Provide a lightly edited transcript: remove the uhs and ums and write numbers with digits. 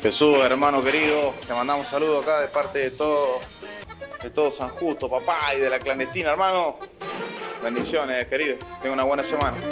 Jesús, hermano querido, te mandamos saludos acá de parte de todo San Justo, papá, y de la clandestina, hermano. Bendiciones, querido. Tenga una buena semana.